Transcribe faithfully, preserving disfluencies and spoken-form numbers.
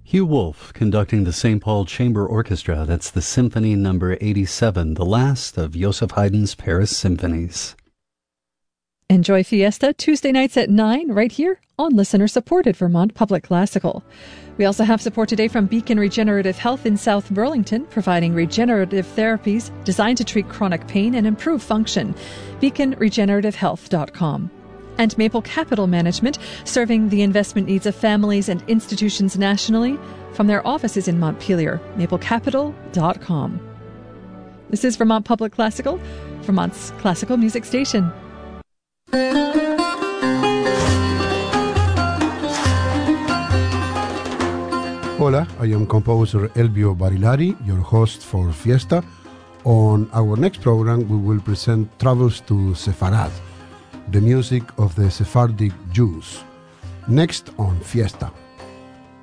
Hugh Wolf conducting the Saint Paul Chamber Orchestra. That's the Symphony Number eighty-seven, the last of Joseph Haydn's Paris Symphonies. Enjoy Fiesta Tuesday nights at nine right here on listener-supported Vermont Public Classical. We also have support today from Beacon Regenerative Health in South Burlington, providing regenerative therapies designed to treat chronic pain and improve function. beacon regenerative health dot com. And Maple Capital Management, serving the investment needs of families and institutions nationally from their offices in Montpelier, maple capital dot com. This is Vermont Public Classical, Vermont's classical music station. Hola, I am composer Elvio Barilari, your host for Fiesta. On our next program, we will present Travels to Sepharad, the music of the Sephardic Jews. Next on Fiesta.